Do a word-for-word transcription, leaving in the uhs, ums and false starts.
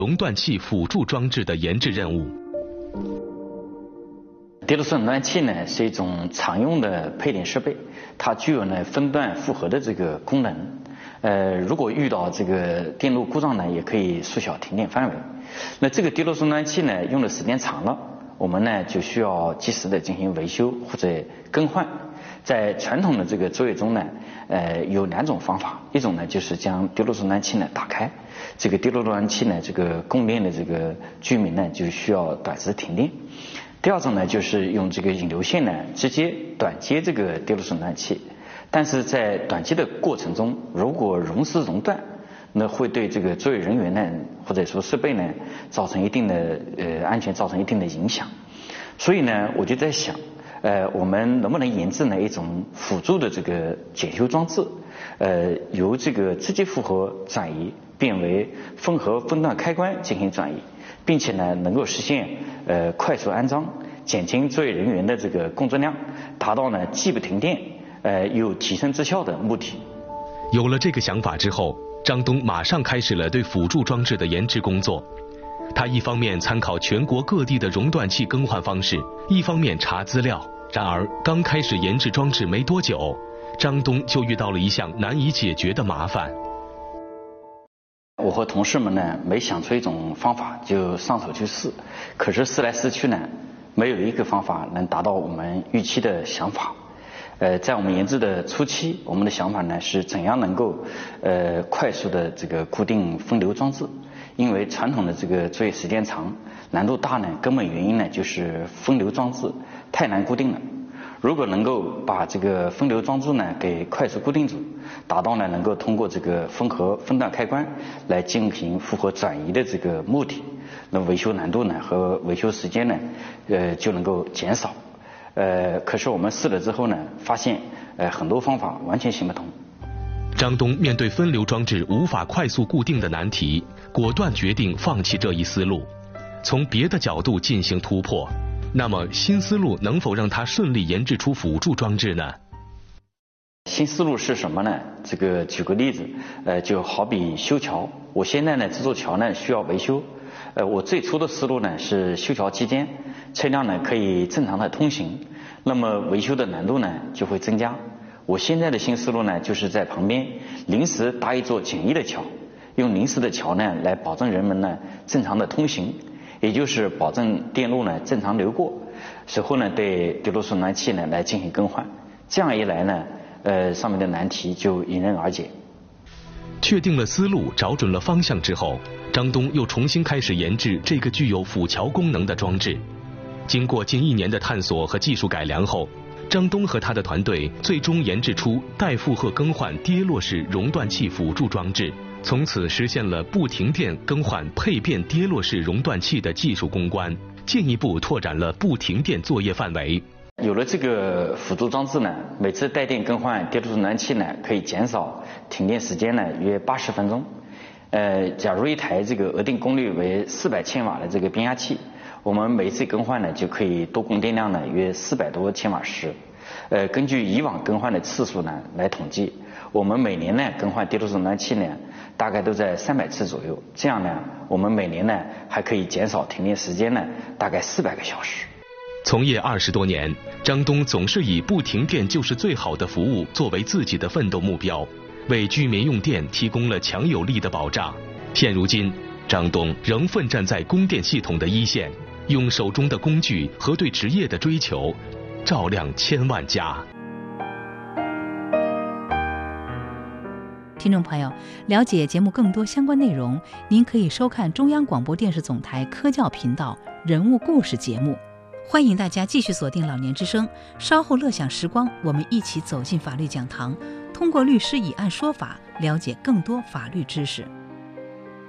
熔断器辅助装置的研制任务。 滴露式熔断器呢是一种常用的配电设备，它具有呢分段复合的这个功能。呃，如果遇到这个电路故障呢，也可以缩小停电范围。那这个滴露式熔断器呢，用的时间长了，我们呢就需要及时的进行维修或者更换。在传统的这个作业中呢，呃，有两种方法，一种呢就是将滴露式熔断器呢打开，这个滴露式熔断器呢，这个供电的这个居民呢就需要短时停电。第二种呢，就是用这个引流线呢直接短接这个滴露式熔断器，但是在短接的过程中，如果熔丝熔断，那会对这个作业人员呢或者说设备呢造成一定的呃安全造成一定的影响。所以呢，我就在想，呃，我们能不能研制呢一种辅助的这个检修装置，呃，由这个直接复合转移变为分合分段开关进行转移，并且呢能够实现呃快速安装，减轻作业人员的这个工作量，达到呢既不停电，呃又提升质效的目的。 有了这个想法之后，张东马上开始了对辅助装置的研制工作。他一方面参考全国各地的熔断器更换方式，一方面查资料。然而，刚开始研制装置没多久，张东就遇到了一项难以解决的麻烦。 我和同事们呢，没想出一种方法就上手去试，可是试来试去呢，没有一个方法能达到我们预期的想法。呃，在我们研制的初期，我们的想法呢是怎样能够呃快速的这个固定分流装置，因为传统的这个作业时间长，难度大呢，根本原因呢就是分流装置太难固定了。如果能够把这个分流装置呢给快速固定住，达到呢能够通过这个分合分段开关来进行复合转移的这个目的，那维修难度呢和维修时间呢呃就能够减少。呃，可是我们试了之后呢，发现呃很多方法完全行不通。 张东面对分流装置无法快速固定的难题，果断决定放弃这一思路，从别的角度进行突破。那么新思路能否让他顺利研制出辅助装置呢？ 新思路是什么呢？这个举个例子，呃，就好比修桥，我现在呢这座桥呢需要维修，呃，我最初的思路呢是修桥期间车辆呢可以正常的通行，那么维修的难度呢就会增加。我现在的新思路呢就是在旁边临时搭一座简易的桥，用临时的桥呢来保证人们呢正常的通行，也就是保证电路呢正常流过，随后呢对滴露式熔断器呢来进行更换。这样一来呢，呃，上面的难题就迎刃而解。 确定了思路，找准了方向之后，张东又重新开始研制这个具有辅桥功能的装置。经过近一年的探索和技术改良后，张东和他的团队最终研制出带负荷更换跌落式熔断器辅助装置，从此实现了不停电更换配变跌落式熔断器的技术攻关，进一步拓展了不停电作业范围。 有了这个辅助装置呢，每次带电更换滴露式熔断器呢，可以减少停电时间呢约八十分钟。呃，假如一台这个额定功率为四百千瓦的这个变压器，我们每次更换呢就可以多供电量呢约四百多千瓦时。呃，根据以往更换的次数呢来统计，我们每年呢更换滴露式熔断器呢大概都在三百次左右。这样呢，我们每年呢还可以减少停电时间呢大概四百个小时。 从业二十多年，张东总是以不停电就是最好的服务作为自己的奋斗目标，为居民用电提供了强有力的保障。现如今，张东仍奋战在供电系统的一线，用手中的工具和对职业的追求，照亮千万家。 听众朋友，了解节目更多相关内容，您可以收看中央广播电视总台科教频道人物故事节目。欢迎大家继续锁定老年之声，稍后乐享时光，我们一起走进法律讲堂，通过律师以案说法，了解更多法律知识。